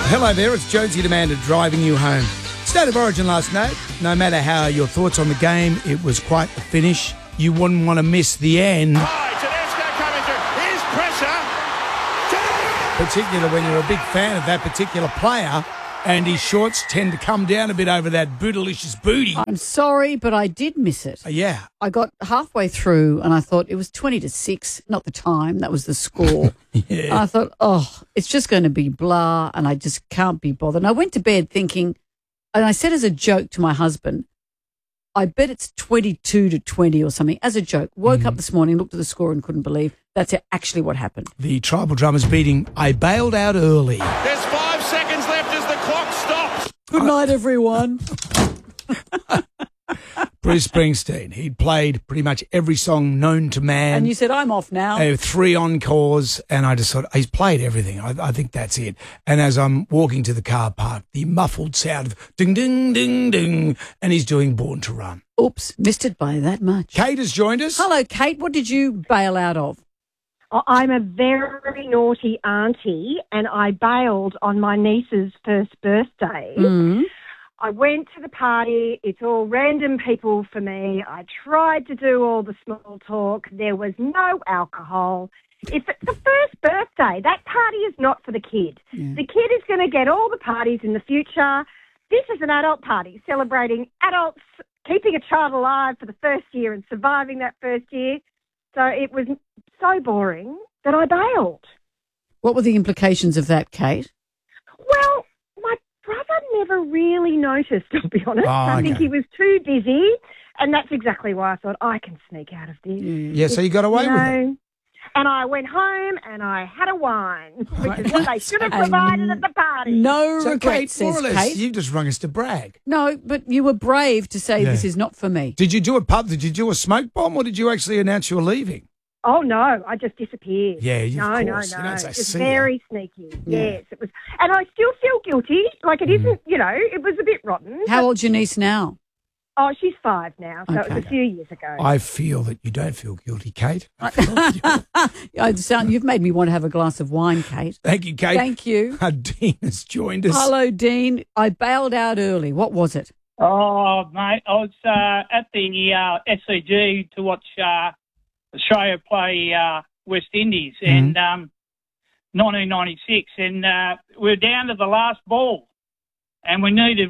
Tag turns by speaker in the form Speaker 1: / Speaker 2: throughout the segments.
Speaker 1: Hello there, it's Jonesy Demander driving you home. State of Origin last night. No matter how your thoughts on the game, it was quite the finish. You wouldn't want to miss the end.
Speaker 2: Tedesco coming through. Here's pressure.
Speaker 1: Particularly when you're a big fan of that particular player and his shorts tend to come down a bit over that bootylicious booty.
Speaker 3: I'm sorry, but I did miss it.
Speaker 1: Yeah.
Speaker 3: I got halfway through and I thought it was 20-6, not the time, that was the score.
Speaker 1: Yeah.
Speaker 3: And I thought, it's just going to be blah and I just can't be bothered. And I went to bed thinking, and I said as a joke to my husband, I bet it's 22-20 or something, as a joke. Woke up this morning, looked at the score and couldn't believe that's actually what happened.
Speaker 1: The Tribal Drummers beating I Bailed Out Early.
Speaker 2: There's 5 seconds left as the clock stops.
Speaker 3: Good night, everyone.
Speaker 1: Bruce Springsteen. He'd played pretty much every song known to man.
Speaker 3: And you said, I'm off now.
Speaker 1: 3 encores, and I just thought, he's played everything. I think that's it. And as I'm walking to the car park, the muffled sound of ding, ding, ding, ding, and he's doing Born to Run.
Speaker 3: Oops, missed it by that much.
Speaker 1: Kate has joined us.
Speaker 3: Hello, Kate. What did you bail out of?
Speaker 4: I'm a very naughty auntie, and I bailed on my niece's first birthday.
Speaker 3: Mm.
Speaker 4: I went to the party. It's all random people for me. I tried to do all the small talk. There was no alcohol. If it's the first birthday, that party is not for the kid.
Speaker 3: Yeah.
Speaker 4: The kid is going to get all the parties in the future. This is an adult party celebrating adults keeping a child alive for the first year and surviving that first year. So it was so boring that I bailed.
Speaker 3: What were the implications of that, Kate?
Speaker 4: Well, my brother never really noticed, I'll be honest.
Speaker 1: Oh,
Speaker 4: I think
Speaker 1: okay.
Speaker 4: he was too busy, and that's exactly why I thought I can sneak out of this.
Speaker 1: Yeah, so you got away with it.
Speaker 4: And I went home and I had a wine, which is what they should have provided at the party.
Speaker 3: No
Speaker 1: So, Kate,
Speaker 3: regrets,
Speaker 1: more or
Speaker 3: says
Speaker 1: less,
Speaker 3: Kate.
Speaker 1: you just rung us to brag.
Speaker 3: No, but you were brave to say
Speaker 1: Yeah.
Speaker 3: this is not for me.
Speaker 1: Did you do a pub? Did you do a smoke bomb, or did you actually announce you were leaving?
Speaker 4: Oh, no, I just disappeared.
Speaker 1: Yeah, of
Speaker 4: No,
Speaker 1: course. You
Speaker 4: no.
Speaker 1: don't say
Speaker 4: Just
Speaker 1: see ya.
Speaker 4: very sneaky.
Speaker 3: Yeah.
Speaker 4: Yes, it was. And I still feel guilty. Like, it isn't, it was a bit rotten.
Speaker 3: How old's your niece now?
Speaker 4: Oh, she's 5 now, so it
Speaker 3: Okay.
Speaker 4: was a few years ago.
Speaker 1: I feel that you don't feel guilty, Kate.
Speaker 3: You've made me want to have a glass of wine, Kate.
Speaker 1: Thank you, Kate.
Speaker 3: Thank you.
Speaker 1: Dean has joined us.
Speaker 3: Hello, Dean. I bailed out early. What was it?
Speaker 5: Oh, mate, I was at the SCG to watch Australia play West Indies in 1996, and we were down to the last ball, and we needed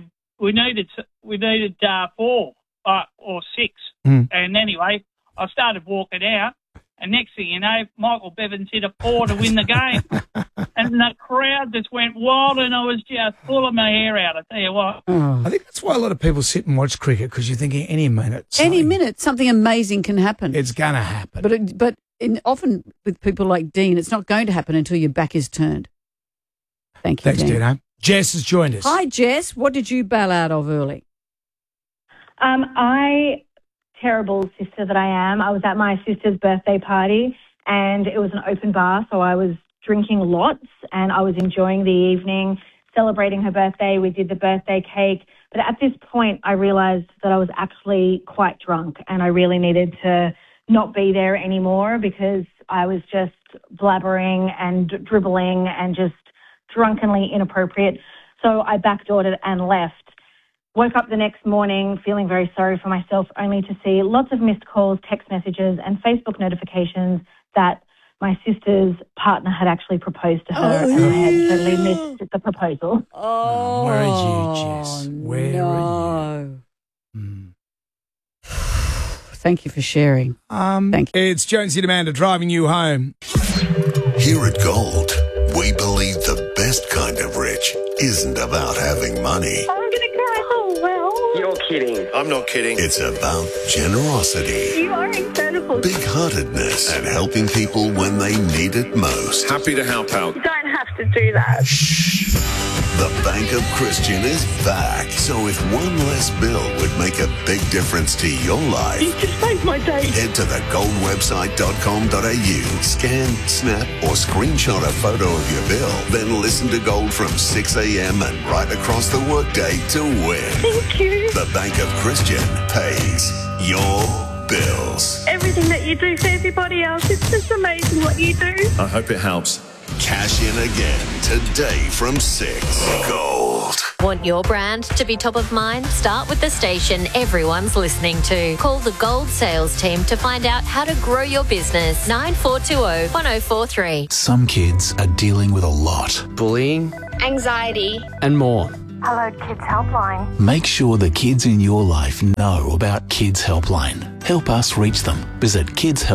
Speaker 5: 4 or 6.
Speaker 1: Mm.
Speaker 5: And anyway, I started walking out, and next thing you know, Michael Bevins hit a 4 to win the game, and the crowd just went wild, and I was just pulling my hair out. I tell you what.
Speaker 1: I think that's why a lot of people sit and watch cricket, because you're thinking any minute.
Speaker 3: Something amazing can happen.
Speaker 1: It's going to happen.
Speaker 3: But often with people like Dean, it's not going to happen until your back is turned. Thank you,
Speaker 1: Thanks,
Speaker 3: Dean.
Speaker 1: Dino. Jess has joined us.
Speaker 3: Hi, Jess. What did you bail out of early?
Speaker 6: Terrible sister that I am, I was at my sister's birthday party and it was an open bar, so I was drinking lots and I was enjoying the evening, celebrating her birthday. We did the birthday cake, but at this point I realised that I was actually quite drunk and I really needed to not be there anymore because I was just blabbering and dribbling and just drunkenly inappropriate. So I backdoored it and left. Woke up the next morning feeling very sorry for myself, only to see lots of missed calls, text messages and Facebook notifications that my sister's partner had actually proposed to her and I had totally missed the proposal.
Speaker 3: Oh,
Speaker 1: where are you, Jess? Where are you?
Speaker 3: Thank you for sharing. Thank you.
Speaker 1: It's Jonesy Demander driving you home.
Speaker 7: Here at Gold, we believe the best kind of rich isn't about having money.
Speaker 4: I'm going to cry. Oh, well.
Speaker 2: You're kidding. I'm not kidding.
Speaker 7: It's about generosity,
Speaker 4: You are incredible.
Speaker 7: big-heartedness, and helping people when they need it most.
Speaker 2: Happy to help out.
Speaker 4: You don't have to do that.
Speaker 7: The Bank of Christian is back. So if one less bill would make a big difference to your life,
Speaker 4: You just made my day.
Speaker 7: head to thegoldwebsite.com.au, scan, snap, or screenshot a photo of your bill, then listen to Gold from 6 a.m. and right across the workday to win.
Speaker 4: Thank you.
Speaker 7: The Bank of Christian pays your bills.
Speaker 4: Everything that you do for everybody else, it's just amazing what you do.
Speaker 2: I hope it helps.
Speaker 7: Cash in again today from 6. Gold.
Speaker 8: Want your brand to be top of mind? Start with the station everyone's listening to. Call the Gold sales team to find out how to grow your business. 9420 1043.
Speaker 9: Some kids are dealing with a lot.
Speaker 10: Bullying,
Speaker 11: anxiety,
Speaker 10: and more.
Speaker 11: Hello Kids Helpline.
Speaker 9: Make sure the kids in your life know about Kids Helpline. Help us reach them. Visit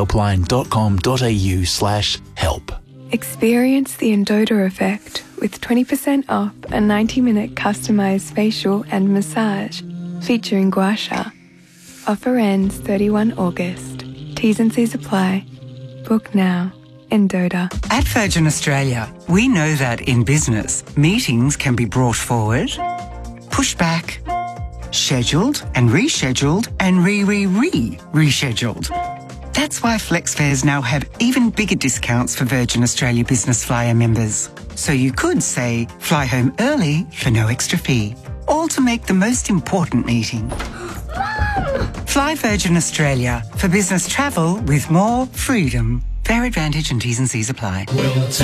Speaker 9: kidshelpline.com.au/help.
Speaker 12: Experience the Endota effect with 20% off a 90-minute customised facial and massage featuring gua sha. Offer ends 31 August. T's and C's apply. Book now. Endota.
Speaker 13: At Virgin Australia, we know that in business, meetings can be brought forward, pushed back, scheduled and rescheduled and rescheduled. That's why FlexFares now have even bigger discounts for Virgin Australia Business Flyer members. So you could say, fly home early for no extra fee. All to make the most important meeting. Fly Virgin Australia for business travel with more freedom. Fair advantage and T's and C's apply.